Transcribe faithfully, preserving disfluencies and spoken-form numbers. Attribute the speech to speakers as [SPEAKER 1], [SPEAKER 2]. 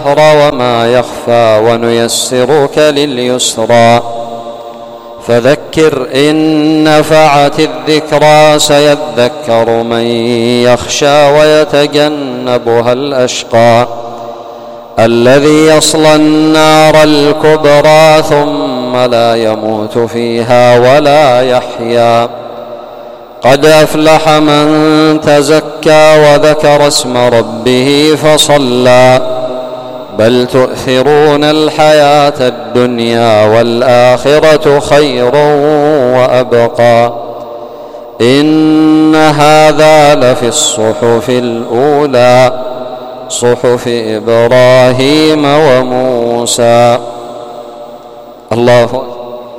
[SPEAKER 1] الجهر وما يخفى ونيسرك لليسرى فذكر إن نفعت الذكرى سيذكر من يخشى ويتجنبها الأشقى الذي يصلى النار الكبرى ثم لا يموت فيها ولا يحيا قد أفلح من تزكى وذكر اسم ربه فصلى بل تؤثرون الحياة الدنيا والآخرة خير وأبقى إن هذا لفي الصحف الأولى صحف إبراهيم وموسى. الله